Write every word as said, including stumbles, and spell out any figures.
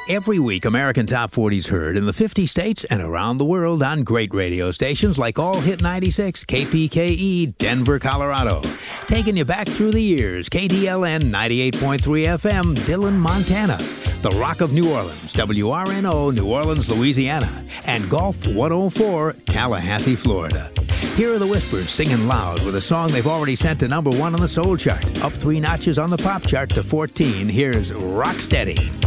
Every week, American Top forty is heard in the fifty states and around the world on great radio stations like All Hit ninety-six, K P K E, Denver, Colorado. Taking you back through the years, K D L N ninety-eight point three F M, Dillon, Montana. The Rock of New Orleans, W R N O, New Orleans, Louisiana. And Golf one oh four, Tallahassee, Florida. Here are the Whispers singing loud with a song they've already sent to number one on the soul chart. Up three notches on the pop chart to fourteen. Here's Rock Steady.